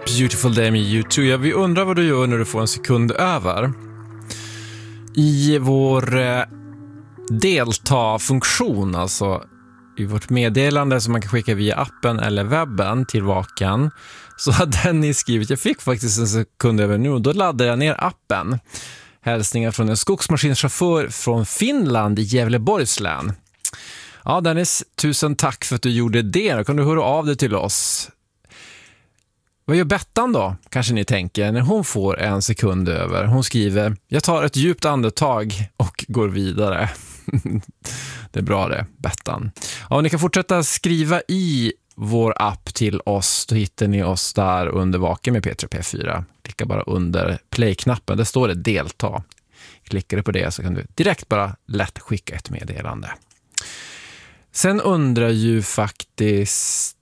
Beautiful Day med U2. Ja, vi undrar vad du gör när du får en sekund över. I vår delta-funktion, alltså i vårt meddelande som man kan skicka via appen eller webben till Vaken, så hade ni skrivit, jag fick faktiskt en sekund över nu och då laddade jag ner appen. Hälsningar från en skogsmaskinschaufför från Finland i Gävleborgs län. Ja, Dennis, tusen tack för att du gjorde det. Då kan du höra av dig till oss. Vad gör Bettan då, kanske ni tänker, när hon får en sekund över? Hon skriver, jag tar ett djupt andetag och går vidare. Det är bra det, Bettan. Ja, ni kan fortsätta skriva i vår app till oss. Då hittar ni oss där under Vaken med P3 P4. Klicka bara under play-knappen, där står det delta. Klickar du på det så kan du direkt bara lätt skicka ett meddelande. Sen undrar ju faktiskt...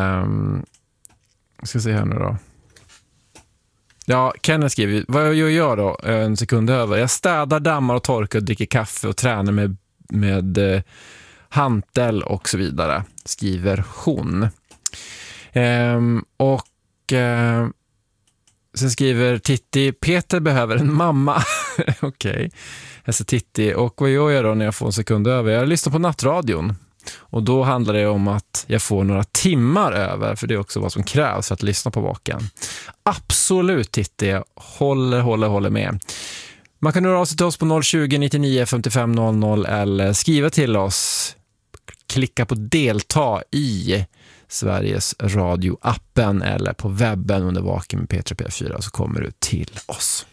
ska se här nu då. Ja, Kenneth skriver, vad gör jag då en sekund över? Jag städar, dammar och torkar och dricker kaffe och tränar med hantel och så vidare, skriver hon. Sen skriver Titti, Peter behöver en mamma. Okej. Alltså Titti, och vad gör jag då när jag får en sekund över? Jag lyssnar på nattradion. Och då handlar det om att jag får några timmar över, för det är också vad som krävs för att lyssna på Vaken. Absolut, Titti, jag håller med. Man kan höra av sig till oss på 020 99 55 00 eller skriva till oss. Klicka på delta i Sveriges Radio-appen eller på webben under Vaken med P3 P4 så kommer du till oss.